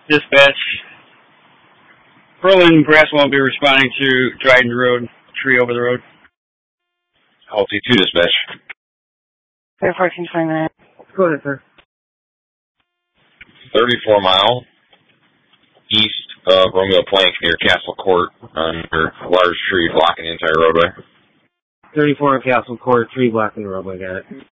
Dispatch. Berlin Brass won't be responding to Dryden Road, tree over the road. Hold T2 dispatch. Air 1429. Go ahead, sir. 34 mile east of Romeo Plank near Castle Court under a large tree blocking the entire roadway. 34 on Castle Court, tree blocking the roadway, got it.